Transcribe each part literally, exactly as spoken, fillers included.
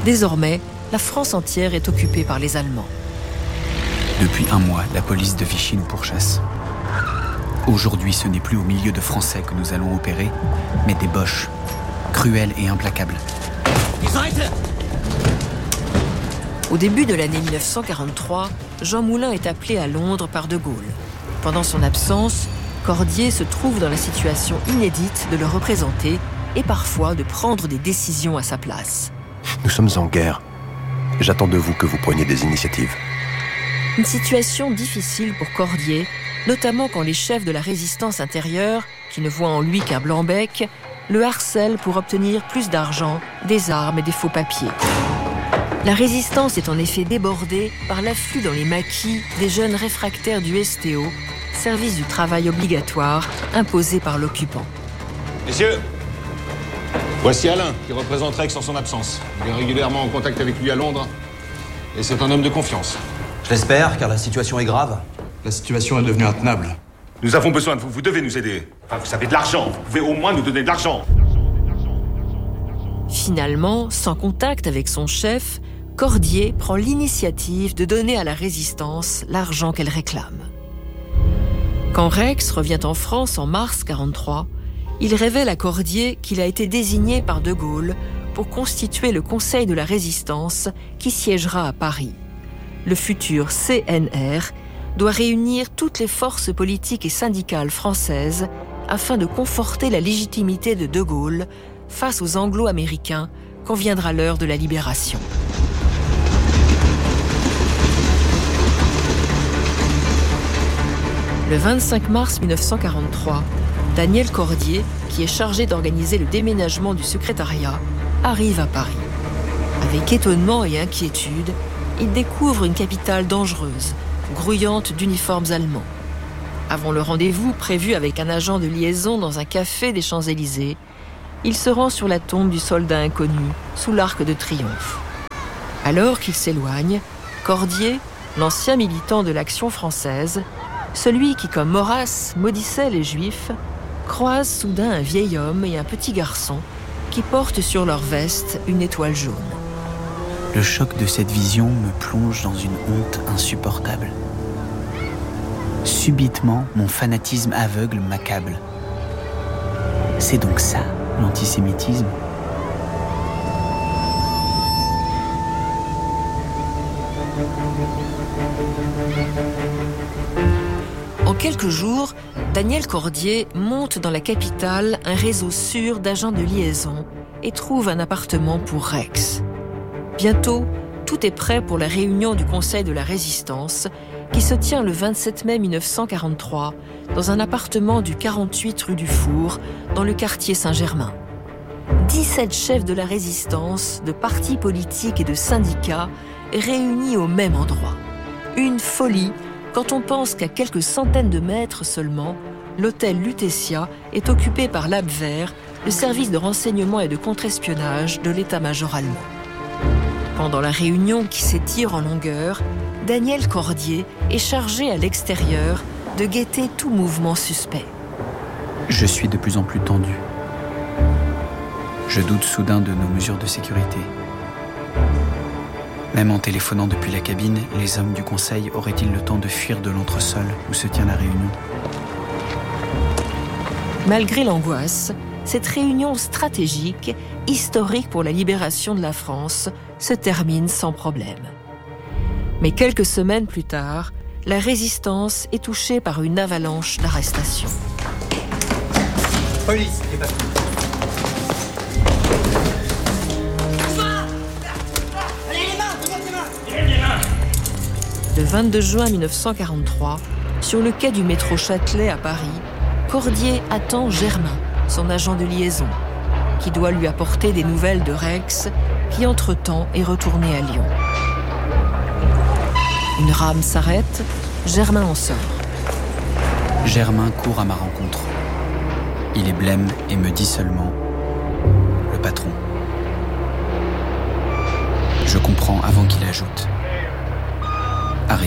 Désormais, la France entière est occupée par les Allemands. Depuis un mois, la police de Vichy nous pourchasse. Aujourd'hui, ce n'est plus au milieu de Français que nous allons opérer, mais des Boches, cruels et implacables. Au début de l'année mille neuf cent quarante-trois, Jean Moulin est appelé à Londres par De Gaulle. Pendant son absence, Cordier se trouve dans la situation inédite de le représenter et parfois de prendre des décisions à sa place. Nous sommes en guerre. J'attends de vous que vous preniez des initiatives. Une situation difficile pour Cordier, notamment quand les chefs de la résistance intérieure, qui ne voient en lui qu'un blanc-bec, le harcèlent pour obtenir plus d'argent, des armes et des faux papiers. La résistance est en effet débordée par l'afflux dans les maquis des jeunes réfractaires du S T O, service du travail obligatoire imposé par l'occupant. Messieurs, voici Alain, qui représente Rex en son absence. Il est régulièrement en contact avec lui à Londres, et c'est un homme de confiance. Je l'espère, car la situation est grave. La situation est devenue intenable. Nous avons besoin de vous, vous devez nous aider. Enfin, vous avez de l'argent, vous pouvez au moins nous donner de l'argent. Finalement, sans contact avec son chef, Cordier prend l'initiative de donner à la résistance l'argent qu'elle réclame. Quand Rex revient en France en mars quarante-trois, il révèle à Cordier qu'il a été désigné par De Gaulle pour constituer le Conseil de la Résistance qui siégera à Paris. Le futur C N R doit réunir toutes les forces politiques et syndicales françaises afin de conforter la légitimité de De Gaulle face aux Anglo-Américains quand viendra l'heure de la libération. Le vingt-cinq mars mille neuf cent quarante-trois, Daniel Cordier, qui est chargé d'organiser le déménagement du secrétariat, arrive à Paris. Avec étonnement et inquiétude, il découvre une capitale dangereuse, grouillante d'uniformes allemands. Avant le rendez-vous prévu avec un agent de liaison dans un café des Champs-Élysées, il se rend sur la tombe du soldat inconnu, sous l'Arc de Triomphe. Alors qu'il s'éloigne, Cordier, l'ancien militant de l'Action française, celui qui, comme Maurras, maudissait les Juifs, croise soudain un vieil homme et un petit garçon qui portent sur leur veste une étoile jaune. Le choc de cette vision me plonge dans une honte insupportable. Subitement, mon fanatisme aveugle m'accable. C'est donc ça, l'antisémitisme ? En quelques jours, Daniel Cordier monte dans la capitale un réseau sûr d'agents de liaison et trouve un appartement pour Rex. Bientôt, tout est prêt pour la réunion du Conseil de la Résistance qui se tient le vingt-sept mai mille neuf cent quarante-trois dans un appartement du quarante-huit rue du Four, dans le quartier Saint-Germain. dix-sept chefs de la Résistance, de partis politiques et de syndicats réunis au même endroit. Une folie quand on pense qu'à quelques centaines de mètres seulement, l'hôtel Lutetia est occupé par l'Abwehr, le service de renseignement et de contre-espionnage de l'état-major allemand. Pendant la réunion qui s'étire en longueur, Daniel Cordier est chargé à l'extérieur de guetter tout mouvement suspect. Je suis de plus en plus tendu. Je doute soudain de nos mesures de sécurité. Même en téléphonant depuis la cabine, les hommes du conseil auraient-ils le temps de fuir de l'entresol où se tient la réunion ? Malgré l'angoisse, cette réunion stratégique, historique pour la libération de la France, se termine sans problème. Mais quelques semaines plus tard, la résistance est touchée par une avalanche d'arrestations. Police, les papiers. Le vingt-deux juin mille neuf cent quarante-trois, sur le quai du métro Châtelet à Paris, Cordier attend Germain, son agent de liaison, qui doit lui apporter des nouvelles de Rex, qui entre-temps est retourné à Lyon. Une rame s'arrête, Germain en sort. Germain court à ma rencontre. Il est blême et me dit seulement « Le patron ». Je comprends avant qu'il ajoute « Arrêtez ».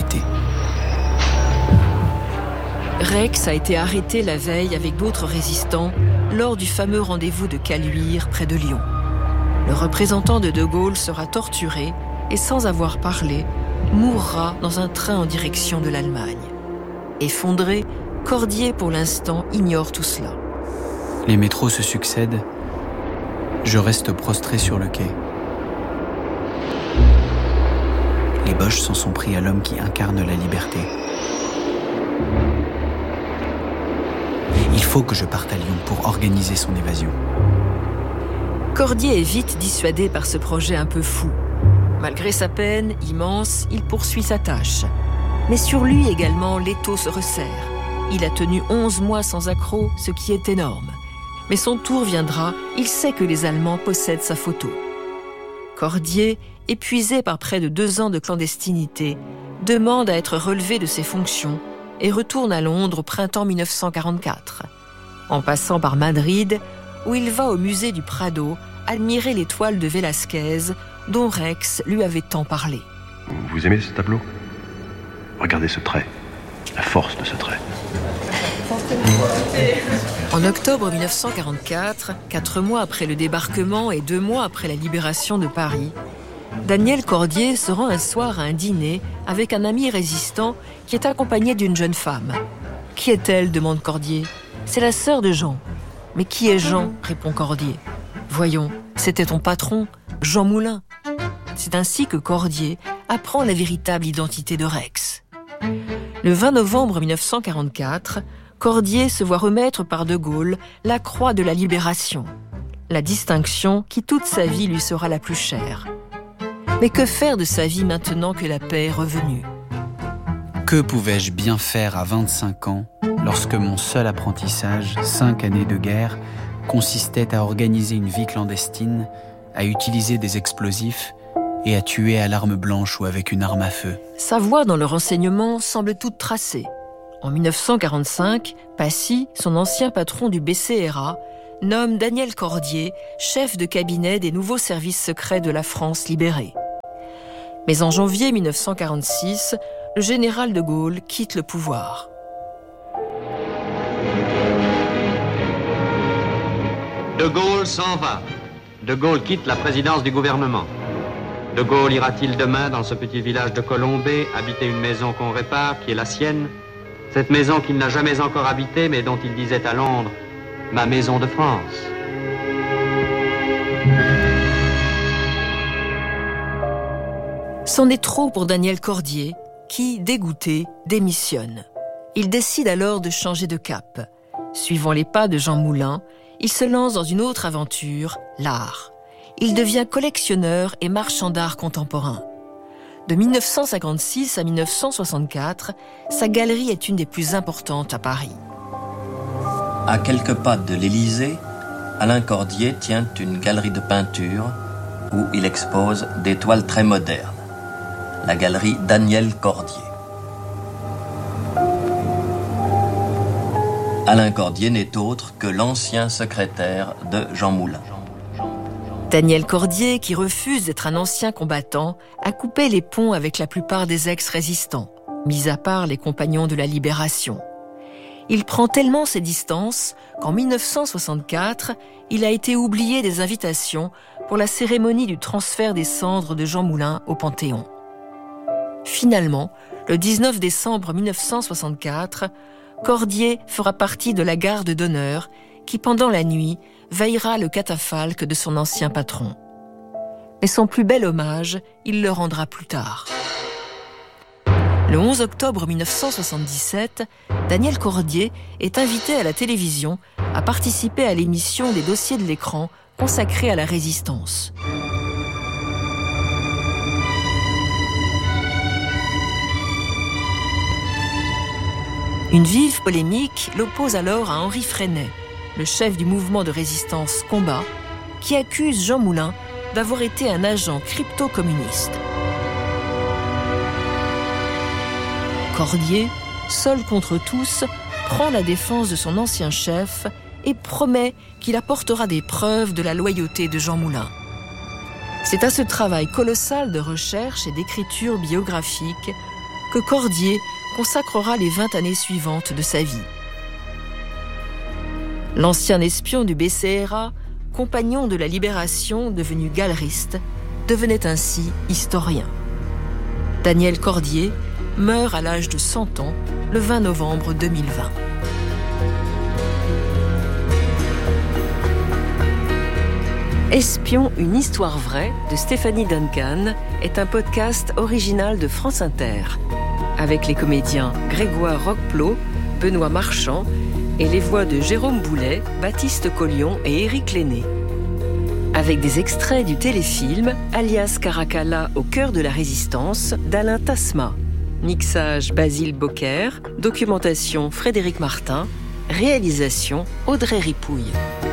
Rex a été arrêté la veille avec d'autres résistants lors du fameux rendez-vous de Caluire près de Lyon. Le représentant de De Gaulle sera torturé et, sans avoir parlé, mourra dans un train en direction de l'Allemagne. Effondré, Cordier, pour l'instant, ignore tout cela. Les métros se succèdent. Je reste prostré sur le quai. Les Boches s'en sont pris à l'homme qui incarne la liberté. Il faut que je parte à Lyon pour organiser son évasion. Cordier est vite dissuadé par ce projet un peu fou. Malgré sa peine immense, il poursuit sa tâche. Mais sur lui également, l'étau se resserre. Il a tenu onze mois sans accroc, ce qui est énorme. Mais son tour viendra, il sait que les Allemands possèdent sa photo. Cordier, épuisé par près de deux ans de clandestinité, demande à être relevé de ses fonctions et retourne à Londres au printemps mille neuf cent quarante-quatre. En passant par Madrid, où il va au musée du Prado admirer les toiles de Velázquez dont Rex lui avait tant parlé. Vous aimez ce tableau ? Regardez ce trait, la force de ce trait. En octobre mille neuf cent quarante-quatre, quatre mois après le débarquement et deux mois après la libération de Paris, Daniel Cordier se rend un soir à un dîner avec un ami résistant qui est accompagné d'une jeune femme. « Qui est-elle » demande Cordier. « C'est la sœur de Jean. »« Mais qui est Jean ?» répond Cordier. « Voyons, c'était ton patron, Jean Moulin. » C'est ainsi que Cordier apprend la véritable identité de Rex. Le vingt novembre mille neuf cent quarante-quatre, Cordier se voit remettre par De Gaulle la Croix de la Libération, la distinction qui toute sa vie lui sera la plus chère. Mais que faire de sa vie maintenant que la paix est revenue ? Que pouvais-je bien faire à vingt-cinq ans lorsque mon seul apprentissage, cinq années de guerre, consistait à organiser une vie clandestine, à utiliser des explosifs et à tuer à l'arme blanche ou avec une arme à feu ? Sa voie dans le renseignement semble toute tracée. En mille neuf cent quarante-cinq, Passy, son ancien patron du B C R A, nomme Daniel Cordier chef de cabinet des nouveaux services secrets de la France libérée. Mais en janvier mille neuf cent quarante-six, le général de Gaulle quitte le pouvoir. De Gaulle s'en va. De Gaulle quitte la présidence du gouvernement. De Gaulle ira-t-il demain dans ce petit village de Colombey habiter une maison qu'on répare, qui est la sienne ? Cette maison qu'il n'a jamais encore habitée, mais dont il disait à Londres « Ma maison de France ». C'en est trop pour Daniel Cordier, qui, dégoûté, démissionne. Il décide alors de changer de cap. Suivant les pas de Jean Moulin, il se lance dans une autre aventure, l'art. Il devient collectionneur et marchand d'art contemporain. De mille neuf cent cinquante-six à mille neuf cent soixante-quatre, sa galerie est une des plus importantes à Paris. À quelques pas de l'Élysée, Alain Cordier tient une galerie de peinture où il expose des toiles très modernes. La galerie Daniel Cordier. Alain Cordier n'est autre que l'ancien secrétaire de Jean Moulin. Daniel Cordier, qui refuse d'être un ancien combattant, a coupé les ponts avec la plupart des ex-résistants, mis à part les compagnons de la Libération. Il prend tellement ses distances qu'en mille neuf cent soixante-quatre, il a été oublié des invitations pour la cérémonie du transfert des cendres de Jean Moulin au Panthéon. Finalement, le dix-neuf décembre mille neuf cent soixante-quatre, Cordier fera partie de la garde d'honneur qui, pendant la nuit, veillera le catafalque de son ancien patron. Mais son plus bel hommage, il le rendra plus tard. Le onze octobre mille neuf cent soixante-dix-sept, Daniel Cordier est invité à la télévision à participer à l'émission des dossiers de l'écran consacrée à la résistance. Une vive polémique l'oppose alors à Henri Freinet, le chef du mouvement de résistance Combat, qui accuse Jean Moulin d'avoir été un agent crypto-communiste. Cordier, seul contre tous, prend la défense de son ancien chef et promet qu'il apportera des preuves de la loyauté de Jean Moulin. C'est à ce travail colossal de recherche et d'écriture biographique que Cordier consacrera les vingt années suivantes de sa vie. L'ancien espion du B C R A compagnon de la Libération devenu galeriste, devenait ainsi historien. Daniel Cordier meurt à l'âge de cent ans le vingt novembre deux mille vingt. Espion, une histoire vraie de Stéphanie Duncan est un podcast original de France Inter, avec les comédiens Grégoire Roqueplot, Benoît Marchand et les voix de Jérôme Boulet, Baptiste Collion et Éric Lenné. Avec des extraits du téléfilm Alias Caracalla au cœur de la résistance d'Alain Tasma. Mixage Basile Bocquer, documentation Frédéric Martin, réalisation Audrey Ripouille.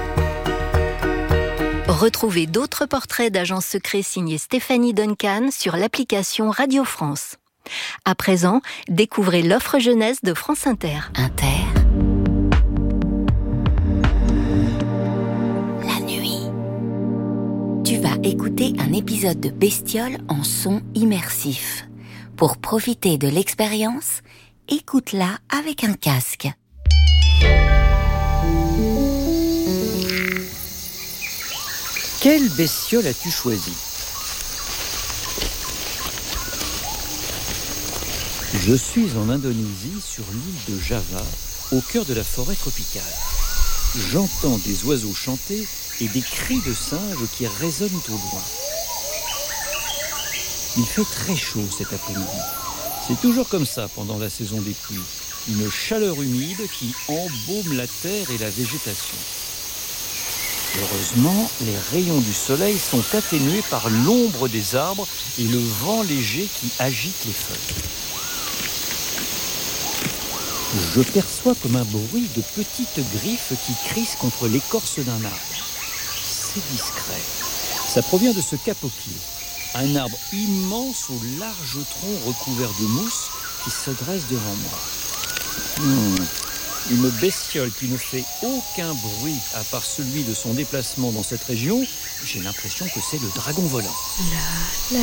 Retrouvez d'autres portraits d'agents secrets signés Stéphanie Duncan sur l'application Radio France. À présent, découvrez l'offre jeunesse de France Inter. Inter. La nuit. Tu vas écouter un épisode de Bestiole en son immersif. Pour profiter de l'expérience, écoute-la avec un casque. Quelle bestiole as-tu choisi ? Je suis en Indonésie, sur l'île de Java, au cœur de la forêt tropicale. J'entends des oiseaux chanter et des cris de singes qui résonnent au loin. Il fait très chaud cet après-midi. C'est toujours comme ça pendant la saison des pluies. Une chaleur humide qui embaume la terre et la végétation. Heureusement, les rayons du soleil sont atténués par l'ombre des arbres et le vent léger qui agite les feuilles. Je perçois comme un bruit de petites griffes qui crissent contre l'écorce d'un arbre. C'est discret. Ça provient de ce capoquier, un arbre immense au large tronc recouvert de mousse qui se dresse devant moi. Hmm. Une bestiole qui ne fait aucun bruit à part celui de son déplacement dans cette région, j'ai l'impression que c'est le dragon volant. La, la.